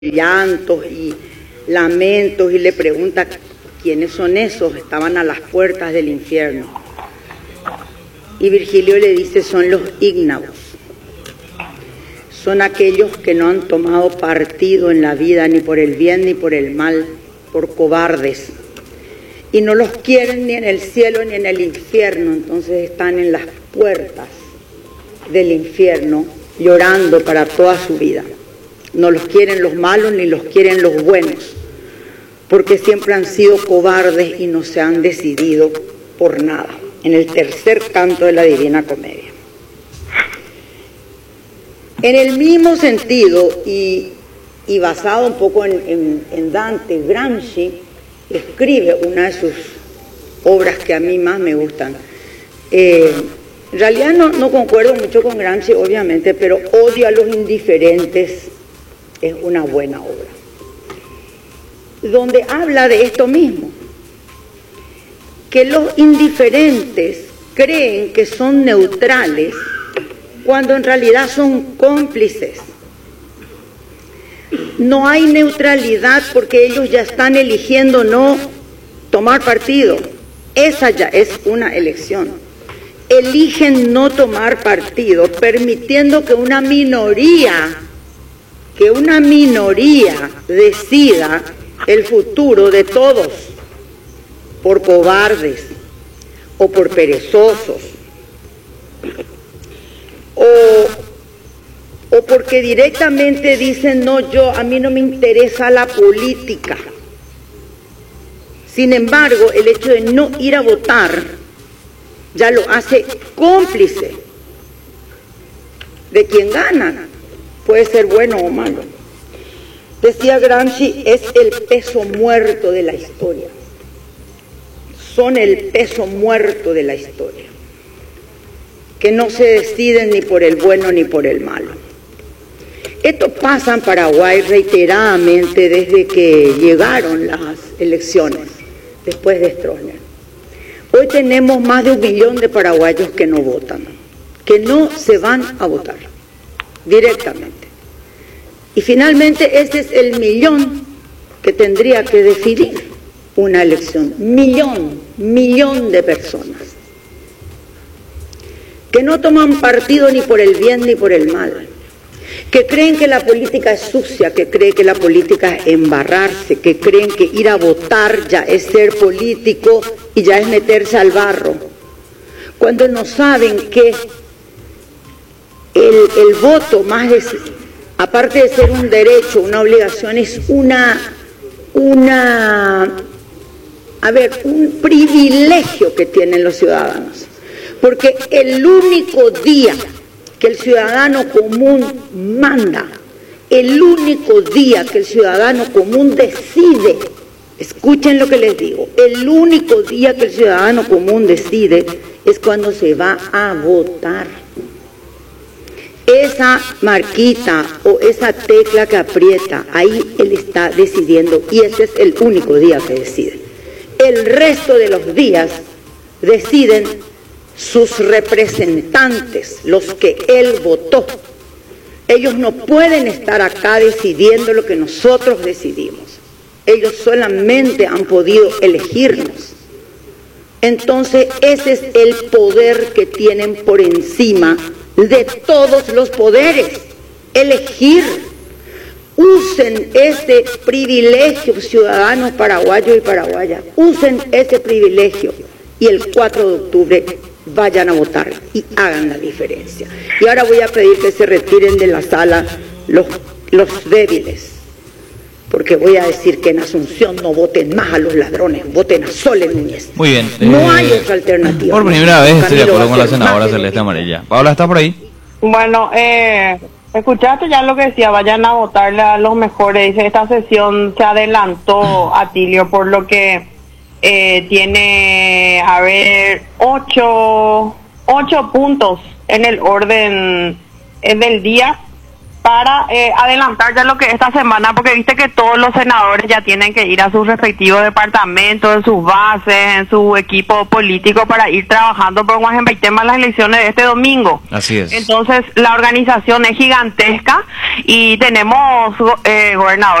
llantos y lamentos y le pregunta quiénes son esos, estaban a las puertas del infierno. Y Virgilio le dice, son los ígnavos, son aquellos que no han tomado partido en la vida ni por el bien ni por el mal, por cobardes, y no los quieren ni en el cielo ni en el infierno, entonces están en las puertas del infierno llorando para toda su vida. No los quieren los malos ni los quieren los buenos, porque siempre han sido cobardes y no se han decidido por nada. En el tercer canto de la Divina Comedia. En el mismo sentido y basado un poco en Dante, Gramsci escribe una de sus obras que a mí más me gustan. En realidad no concuerdo mucho con Gramsci, obviamente, pero Odio a los indiferentes es una buena obra, donde habla de esto mismo, que los indiferentes creen que son neutrales cuando en realidad son cómplices. No hay neutralidad porque ellos ya están eligiendo no tomar partido. Esa ya es una elección. Eligen no tomar partido, permitiendo que una minoría decida el futuro de todos, por cobardes o por perezosos o porque directamente dicen no, a mí no me interesa la política. Sin embargo, el hecho de no ir a votar ya lo hace cómplice de quien gana, puede ser bueno o malo. Decía Gramsci, es el peso muerto de la historia. Son el peso muerto de la historia, que no se deciden ni por el bueno ni por el malo. Esto pasa en Paraguay reiteradamente desde que llegaron las elecciones, después de Stroessner. Hoy tenemos más de 1 millón de paraguayos que no votan, que no se van a votar directamente. Y finalmente ese es el millón que tendría que decidir una elección. Millón de personas que no toman partido ni por el bien ni por el mal, que creen que la política es sucia, que creen que la política es embarrarse, que creen que ir a votar ya es ser político y ya es meterse al barro, cuando no saben que el voto, aparte de ser un derecho, una obligación, es un privilegio que tienen los ciudadanos. Porque el único día que el ciudadano común manda, el único día que el ciudadano común decide, escuchen lo que les digo, el único día que el ciudadano común decide es cuando se va a votar. Esa marquita o esa tecla que aprieta, ahí él está decidiendo y ese es el único día que decide. El resto de los días deciden sus representantes, los que él votó. Ellos no pueden estar acá decidiendo lo que nosotros decidimos. Ellos solamente han podido elegirnos. Entonces ese es el poder que tienen por encima de todos los poderes, elegir. Usen ese privilegio, ciudadanos paraguayos y paraguayas, usen ese privilegio y el 4 de octubre vayan a votar y hagan la diferencia. Y ahora voy a pedir que se retiren de la sala los débiles, porque voy a decir que en Asunción no voten más a los ladrones, voten a Sole Núñez. Muy bien. No hay otra alternativa. Por primera vez estoy de acuerdo con la senadora Celeste Amarilla. Paola, ¿estás por ahí? Bueno, escuchaste ya lo que decía, vayan a votarle a los mejores. Dice, esta sesión se adelantó, Atilio, por lo que tiene, 8 puntos en el orden del día. para adelantar ya lo que esta semana, porque viste que todos los senadores ya tienen que ir a sus respectivos departamentos, en sus bases, en su equipo político para ir trabajando por Guajem y tema las elecciones de este domingo. Así es. Entonces la organización es gigantesca y tenemos gobernadores